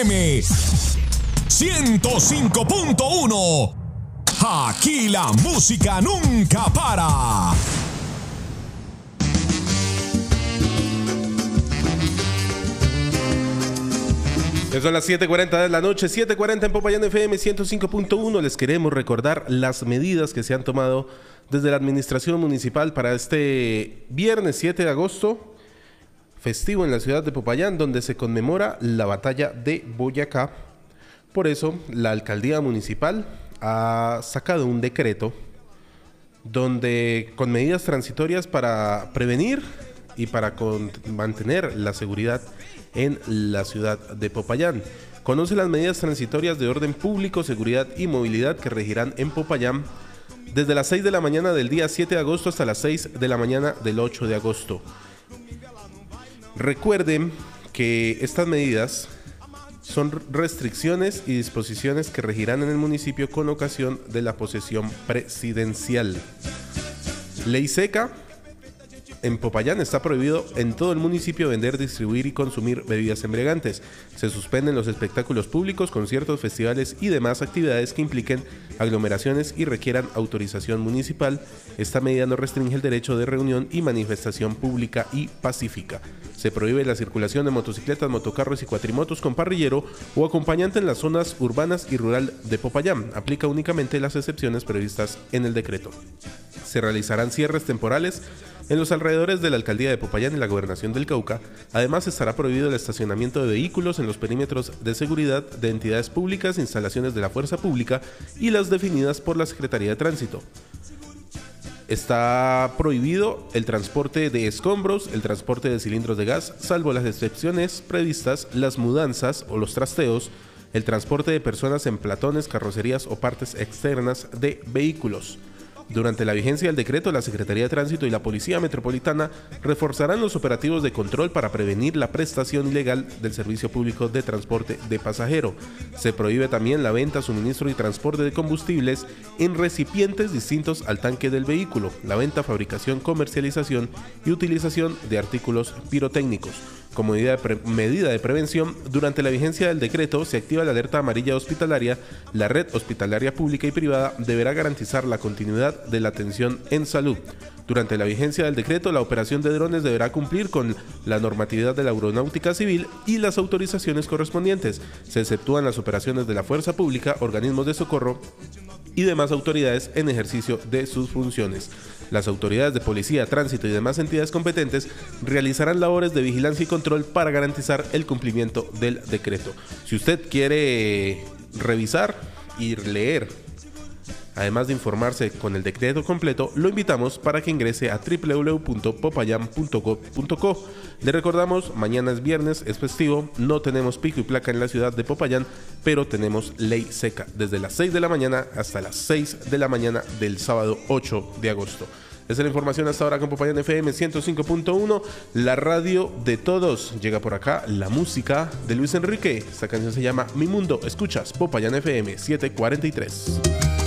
FM 105.1. Aquí la música nunca para. Son las 7:40 de la noche, 7:40 en Popayán FM 105.1. Les queremos recordar las medidas que se han tomado desde la administración municipal para este viernes 7 de agosto, festivo en la ciudad de Popayán, donde se conmemora la batalla de Boyacá. Por eso, la alcaldía municipal ha sacado un decreto donde, con medidas transitorias para prevenir y para mantener la seguridad en la ciudad de Popayán. Conoce las medidas transitorias de orden público, seguridad y movilidad que regirán en Popayán desde las 6 de la mañana del día 7 de agosto hasta las 6 de la mañana del 8 de agosto. Recuerden que estas medidas son restricciones y disposiciones que regirán en el municipio con ocasión de la posesión presidencial. Ley seca. En Popayán está prohibido en todo el municipio vender, distribuir y consumir bebidas embriagantes. Se suspenden los espectáculos públicos, conciertos, festivales y demás actividades que impliquen aglomeraciones y requieran autorización municipal. Esta medida no restringe el derecho de reunión y manifestación pública y pacífica. Se prohíbe la circulación de motocicletas, motocarros y cuatrimotos con parrillero o acompañante en las zonas urbanas y rural de Popayán. Aplica únicamente las excepciones previstas en el decreto. Se realizarán cierres temporales en los alrededores de la alcaldía de Popayán y la gobernación del Cauca. Además, estará prohibido el estacionamiento de vehículos en los perímetros de seguridad de entidades públicas, instalaciones de la fuerza pública y las definidas por la Secretaría de Tránsito. Está prohibido el transporte de escombros, el transporte de cilindros de gas, salvo las excepciones previstas, las mudanzas o los trasteos, el transporte de personas en platones, carrocerías o partes externas de vehículos. Durante la vigencia del decreto, la Secretaría de Tránsito y la Policía Metropolitana reforzarán los operativos de control para prevenir la prestación ilegal del servicio público de transporte de pasajero. Se prohíbe también la venta, suministro y transporte de combustibles en recipientes distintos al tanque del vehículo, la venta, fabricación, comercialización y utilización de artículos pirotécnicos. Como medida de prevención, durante la vigencia del decreto se activa la alerta amarilla hospitalaria. La red hospitalaria pública y privada deberá garantizar la continuidad de la atención en salud. Durante la vigencia del decreto, la operación de drones deberá cumplir con la normatividad de la aeronáutica civil y las autorizaciones correspondientes. Se exceptúan las operaciones de la fuerza pública, organismos de socorro y demás autoridades en ejercicio de sus funciones. Las autoridades de policía, tránsito y demás entidades competentes realizarán labores de vigilancia y control para garantizar el cumplimiento del decreto. Si usted quiere revisar y leer, además de informarse con el decreto completo, lo invitamos para que ingrese a www.popayan.gov.co. Le recordamos, mañana es viernes, es festivo, no tenemos pico y placa en la ciudad de Popayán, pero tenemos ley seca desde las 6 de la mañana hasta las 6 de la mañana del sábado 8 de agosto. Esa es la información hasta ahora con Popayán FM 105.1, la radio de todos. Llega por acá la música de Luis Enrique. Esta canción se llama Mi Mundo. Escuchas Popayán FM 743.